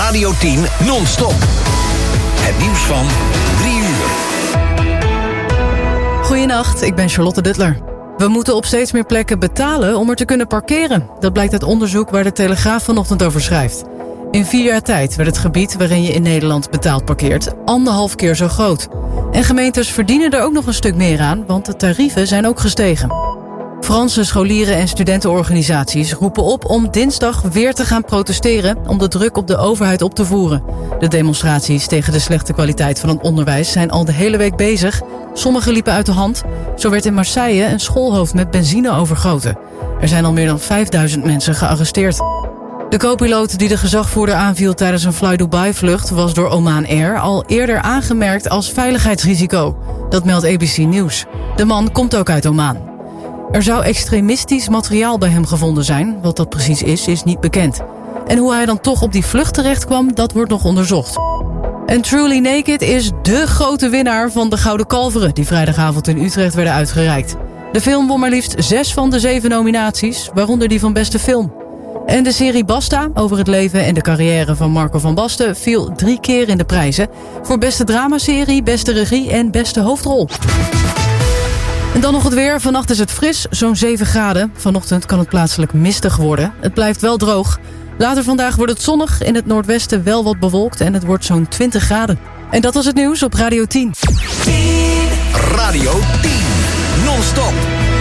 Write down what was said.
Radio 10 non-stop. Het nieuws van 3 uur. Goedenacht, ik ben Charlotte Duttler. We moeten op steeds meer plekken betalen om er te kunnen parkeren. Dat blijkt uit onderzoek waar de Telegraaf vanochtend over schrijft. In 4 jaar tijd werd het gebied waarin je in Nederland betaald parkeert 1,5 keer zo groot. En gemeentes verdienen er ook nog een stuk meer aan, want de tarieven zijn ook gestegen. Franse scholieren en studentenorganisaties roepen op om dinsdag weer te gaan protesteren om de druk op de overheid op te voeren. De demonstraties tegen de slechte kwaliteit van het onderwijs zijn al de hele week bezig. Sommige liepen uit de hand. Zo werd in Marseille een schoolhoofd met benzine overgoten. Er zijn al meer dan 5000 mensen gearresteerd. De co-piloot die de gezagvoerder aanviel tijdens een Fly Dubai-vlucht was door Oman Air al eerder aangemerkt als veiligheidsrisico. Dat meldt ABC News. De man komt ook uit Oman. Er zou extremistisch materiaal bij hem gevonden zijn. Wat dat precies is niet bekend. En hoe hij dan toch op die vlucht terecht kwam, dat wordt nog onderzocht. En Truly Naked is dé grote winnaar van de Gouden Kalveren die vrijdagavond in Utrecht werden uitgereikt. De film won maar liefst 6 van de 7 nominaties, waaronder die van beste film. En de serie Basta, over het leven en de carrière van Marco van Basten, viel 3 keer in de prijzen. Voor beste dramaserie, beste regie en beste hoofdrol. En dan nog het weer. Vannacht is het fris, zo'n 7 graden. Vanochtend kan het plaatselijk mistig worden. Het blijft wel droog. Later vandaag wordt het zonnig, in het noordwesten wel wat bewolkt en het wordt zo'n 20 graden. En dat was het nieuws op Radio 10. Radio 10 non-stop.